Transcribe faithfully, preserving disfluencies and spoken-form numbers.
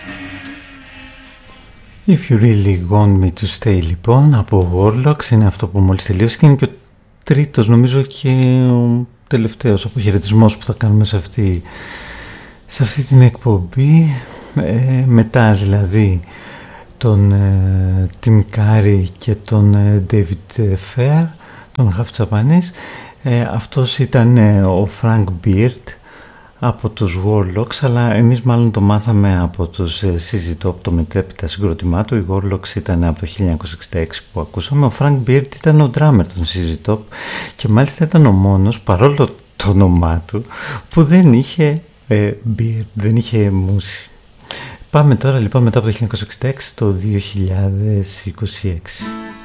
If you really want me to stay, λοιπόν, από Warlocks, είναι αυτό που μόλις τελείωσε και είναι και ο τρίτος, νομίζω, και ο τελευταίος αποχαιρετισμός που θα κάνουμε σε αυτή, σε αυτή την εκπομπή. Ε, μετά δηλαδή τον ε, Tim Curry και τον ε, David Fair, τον Half Japanese. Ε, αυτός ήταν ε, ο Frank Beard από τους Warlocks, αλλά εμείς μάλλον το μάθαμε από τους ε, σι ζι Top, το μετέπειτα συγκρότημά του. Οι Warlocks ήταν από το χίλια εννιακόσια εξήντα έξι που ακούσαμε. Ο Frank Beard ήταν ο drummer των σι ζι Top και μάλιστα ήταν ο μόνος, παρόλο το όνομά του, που δεν είχε ε, beard, δεν είχε μουσι. Πάμε τώρα λοιπόν μετά από το χίλια εννιακόσια εξήντα έξι στο δύο χιλιάδες είκοσι έξι.